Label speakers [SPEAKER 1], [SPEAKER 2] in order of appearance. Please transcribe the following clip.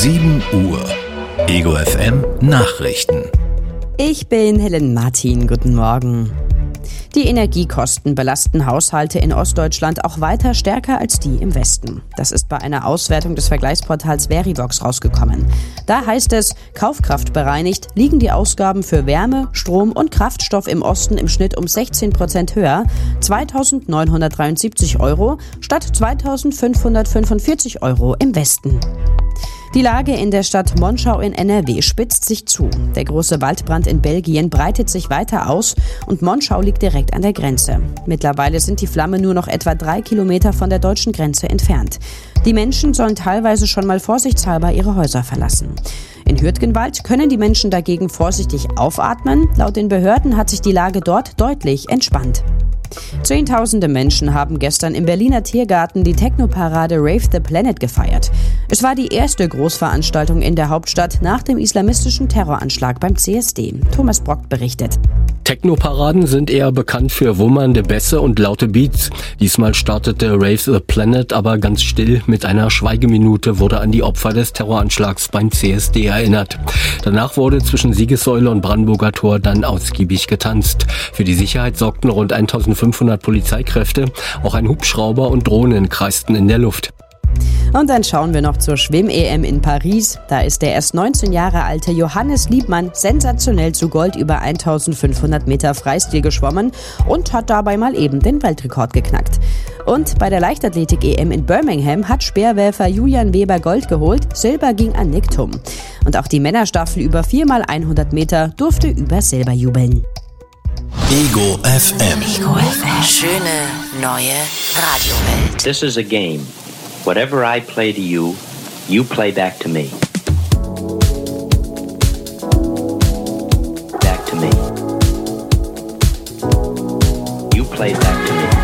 [SPEAKER 1] 7 Uhr. Ego FM Nachrichten.
[SPEAKER 2] Ich bin Helen Martin. Guten Morgen. Die Energiekosten belasten Haushalte in Ostdeutschland auch weiter stärker als die im Westen. Das ist bei einer Auswertung des Vergleichsportals Verivox rausgekommen. Da heißt es, kaufkraftbereinigt liegen die Ausgaben für Wärme, Strom und Kraftstoff im Osten im Schnitt um 16% höher, 2.973 € statt 2.545 € im Westen. Die Lage in der Stadt Monschau in NRW spitzt sich zu. Der große Waldbrand in Belgien breitet sich weiter aus und Monschau liegt direkt an der Grenze. Mittlerweile sind die Flammen nur noch etwa 3 Kilometer von der deutschen Grenze entfernt. Die Menschen sollen teilweise schon mal vorsichtshalber ihre Häuser verlassen. In Hürtgenwald können die Menschen dagegen vorsichtig aufatmen. Laut den Behörden hat sich die Lage dort deutlich entspannt. Zehntausende Menschen haben gestern im Berliner Tiergarten die Techno-Parade Rave the Planet gefeiert. Es war die erste Großveranstaltung in der Hauptstadt nach dem islamistischen Terroranschlag beim CSD. Thomas Brock berichtet.
[SPEAKER 3] Techno-Paraden sind eher bekannt für wummernde Bässe und laute Beats. Diesmal startete Rave the Planet aber ganz still. Mit einer Schweigeminute wurde an die Opfer des Terroranschlags beim CSD erinnert. Danach wurde zwischen Siegessäule und Brandenburger Tor dann ausgiebig getanzt. Für die Sicherheit sorgten rund 1500 Polizeikräfte. Auch ein Hubschrauber und Drohnen kreisten in der Luft.
[SPEAKER 2] Und dann schauen wir noch zur Schwimm-EM in Paris. Da ist der erst 19 Jahre alte Johannes Liebmann sensationell zu Gold über 1500 Meter Freistil geschwommen und hat dabei mal eben den Weltrekord geknackt. Und bei der Leichtathletik-EM in Birmingham hat Speerwerfer Julian Weber Gold geholt, Silber ging an Nick Thum. Und auch die Männerstaffel über 4x100 Meter durfte über Silber jubeln.
[SPEAKER 1] Ego FM.
[SPEAKER 4] Ego FM. Schöne neue Radiowelt.
[SPEAKER 5] This is a game. Whatever I play to you, you play back to me. Back to me. You play back to me.